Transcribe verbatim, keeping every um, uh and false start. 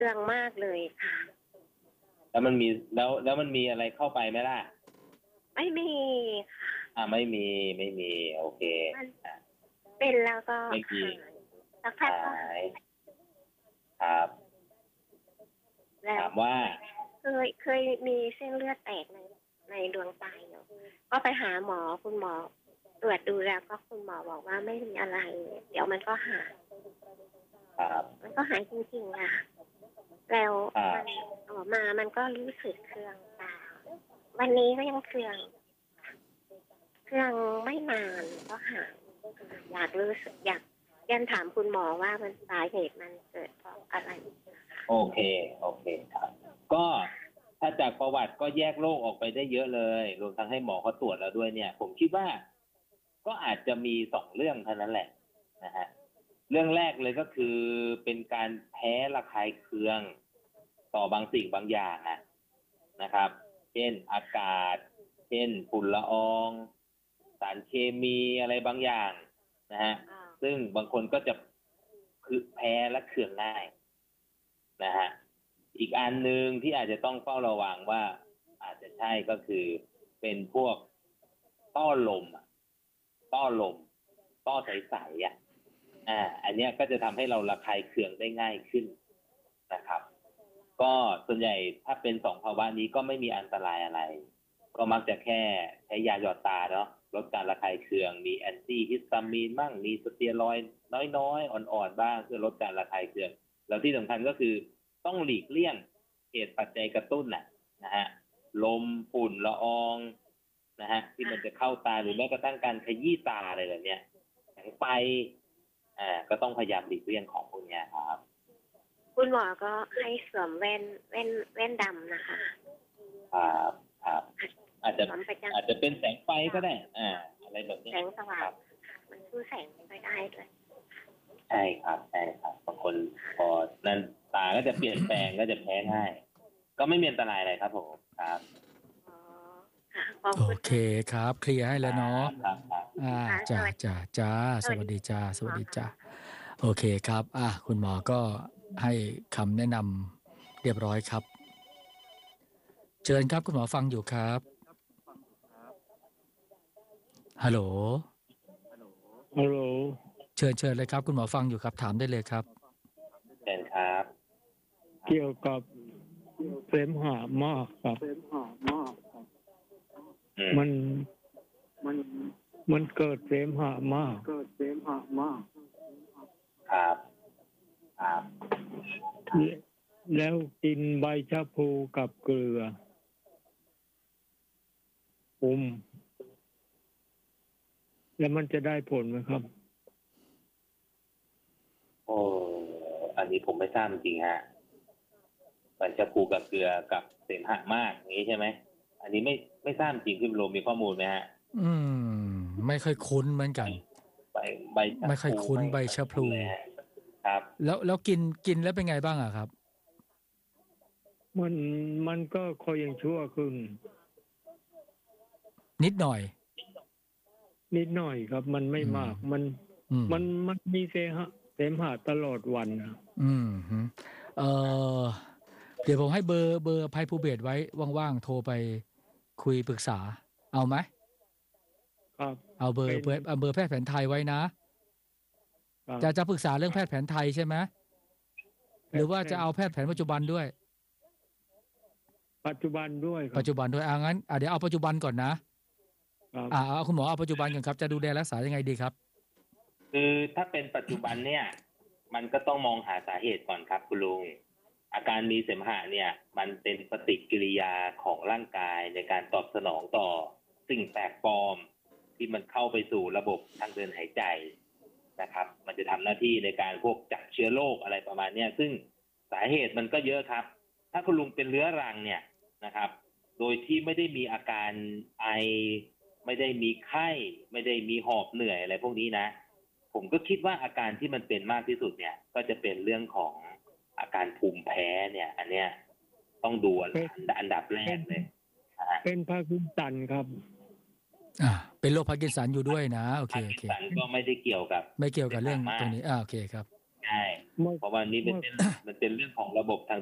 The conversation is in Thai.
เครื่องมากเลยค่ะแล้วมันมีแล้วแล้วมันมีอะไรเข้าไปไหมล่ะไม่มีอ่าไม่มีไม่มีโอเคมันเป็นแล้วก็ไม่มีหายสักพักหาก็ยครับแล้วถามว่าเคยเคยมีเส้นเลือดแตกในในดวงตาอยู่ก็ไปหาหมอคุณหมอตรวจดูแล้วก็คุณหมอบอกว่าไม่มีอะไรเดี๋ยวมันก็หายครับมันก็หายจริงๆค่ะแล้วครับมันออกมามันก็รู้สึกเคืองตาวันนี้ก็ยังเคืองเคืองไม่นานก็หายอยากรู้สึกอยากยันถามคุณหมอว่ามันสาเหตุมันเกิดเพราะอะไรโอเคโอเคครับก็ถ้าจากประวัติก็แยกโรคออกไปได้เยอะเลยรวมทั้งให้หมอเขาตรวจแล้วด้วยเนี่ยผมคิดว่าก็อาจจะมีสองเรื่องเท่านั้นแหละนะฮะเรื่องแรกเลยก็คือเป็นการแพ้ระคายเคืองต่อบางสิ่งบางอย่างอะนะครับเช่นอากาศเช่นฝุ่นละอองสารเคมีอะไรบางอย่างนะฮะซึ่งบางคนก็จะคือแพ้และเคืองง่ายนะฮะอีกอันหนึ่งที่อาจจะต้องเฝ้าระวังว่าอาจจะใช่ก็คือเป็นพวกต้อลมอะต้อลมต้อใสๆอ่ะอ่าอันเนี้ยก็จะทำให้เราระคายเคืองได้ง่ายขึ้นนะครับก็ส่วนใหญ่ถ้าเป็นสองภาวะนี้ก็ไม่มีอันตรายอะไรก็มักจะแค่ใช้ยาหยอดตาเนาะลดการระคายเคืองมีแอนตี้ฮิสตามีนบ้างมีสเตียรอยด์น้อยๆอ่อนๆบ้างเพื่อลดการระคายเคืองแล้วที่สำคัญก็คือต้องหลีกเลี่ยงเหตุปัจจัยกระตุ้นน่ะนะฮะลมฝุ่นละอองนะฮะที่มันจะเข้าตาหรือแม้กระทั่งการขยี้ตาอะไรแบบเนี้ยแสงไฟอ่าก็ต้องพยายามหลีกเลี่ยงของพวกนี้ครับคุณหมอก็ให้สวมแว่นแว่นแว่นดำนะคะครับครับอาจจะอาจจะเป็นแสงไฟก็ได้อ่าอะไรแบบนี้แสงสว่างมันสู้แสงไม่ได้เลยใช่ครับใช่ครับบางคนพอนั้นตาก็จะเปลี่ยนแปลงก็จะแพ้ง่ายก็ไม่มีอันตรายอะไรครับผมครับโอเคครับเคลียร์ให้แล้วเนาะครับครับอ่าจ้าจ้าจ้าสวัสดีจ้าสวัสดีจ้าโอเคครับอ่ะคุณหมอก็ให้คำแนะนำเรียบร้อยครับเชิญครับคุณหมอฟังอยู่ครับฮัลโหลฮัลโหลเชิญเชิญเลยครับคุณหมอฟังอยู่ครับถามได้เลยครับเชิญครับเกี่ยวกับเสมหะมากครับเสมหะมากมันมันมันเกิดเสมหะมากเกิดเสมหะมากครับครับแล้วกินใบชะพูกับเกลืออุ่มแล้วมันจะได้ผลไหมครับโอ้อันนี้ผมไม่ทราบจริงฮะมันจะผูกกับเกลือกับเสมหะมากอย่างนี้ใช่ไหมอันนี้ไม่ไม่ทราบจริงพี่บรมมีข้อมูลไหมฮะอืมไม่ค่อยคุ้นเหมือนกันใบใบไม่ค่อยคุ้นใบชะพลูครับแล้วแล้วกินกินแล้วเป็นไงบ้างอะครับมันมันก็คอยยังชั่วครึ่งนิดหน่อยนิดหน่อยครับมันไม่มากมันมันมันมีเสมหะเสมหะตลอดวันนะอืมเออเดี๋ยวผมให้เบอร์เบอร์ภัยภูเบศไว้ว่างๆโทรไปคุยปรึกษาเอาไหมครับเอาเบอร์เบอร์เอาเบอร์แพทย์แผนไทยไว้นะจะจะปรึกษาเรื่องแพทย์แผนไทยใช่ไหมหรือว่าจะเอาแพทย์แผนปัจจุบันด้วยปัจจุบันด้วยปัจจุบันด้วยอ่างั้นอ่าเดี๋ยวเอาปัจจุบันก่อนนะอ่าเอาคุณหมอเอาปัจจุบันก่อนครับจะดูแลรักษายังไงดีครับคือถ้าเป็นปัจจุบันเนี่ยมันก็ต้องมองหาสาเหตุก่อนครับคุณลุงอาการมีเสมหะเนี่ยมันเป็นปฏิกิริยาของร่างกายในการตอบสนองต่อสิ่งแปลกปลอมที่มันเข้าไปสู่ระบบทางเดินหายใจนะครับมันจะทำหน้าที่ในการพวกจับเชื้อโรคอะไรประมาณนี้ซึ่งสาเหตุมันก็เยอะครับถ้าคุณลุงเป็นเรื้อรังเนี่ยนะครับโดยที่ไม่ได้มีอาการไอไม่ได้มีไข้ไม่ได้มีหอบเหนื่อยอะไรพวกนี้นะผมก็คิดว่าอาการที่มันเป็นมากที่สุดเนี่ยก็จะเป็นเรื่องของอาการภูมิแพ้เนี่ยอันเนี้ยต้องดูอันดับแรกเลยเป็นพาร์กินสันครับอ่าเป็นโรคพาร์กินสันอยู่ด้วยนะโอเคโอเคพาร์กินสันก็ไม่ได้เกี่ยวกับไม่เกี่ยวกับเรื่องตรงนี้อ่าโอเคครับอ่ช่เพราะว่านี่เป็นมันเป็นเรื่องของระบบทาง